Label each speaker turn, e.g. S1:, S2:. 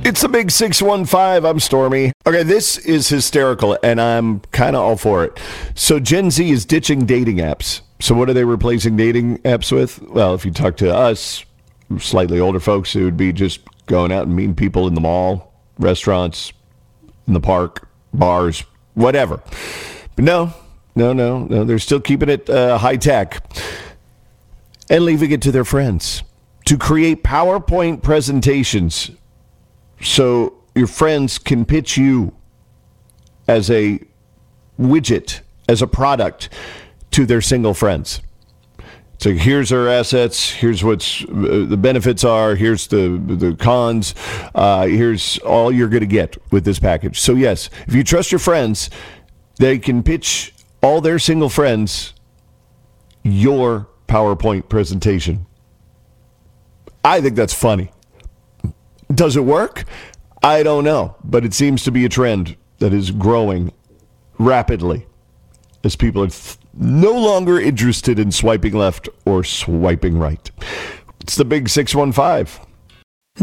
S1: It's the Big 615. I'm Stormy. Okay, this is hysterical, and I'm kind of all for it. So Gen Z is ditching dating apps. So what are they replacing dating apps with? Well, if you talk to us, slightly older folks, it would be just going out and meeting people in the mall, restaurants, in the park, bars, whatever. But no, they're still keeping it high tech and leaving it to their friends to create PowerPoint presentations so your friends can pitch you as a widget, as a product to their single friends. So here's our assets, here's what's the benefits are, here's the cons, here's all you're going to get with this package. So yes, if you trust your friends, they can pitch all their single friends your PowerPoint presentation. I think that's funny. Does it work? I don't know, but it seems to be a trend that is growing rapidly as people are no longer interested in swiping left or swiping right. It's the Big 615.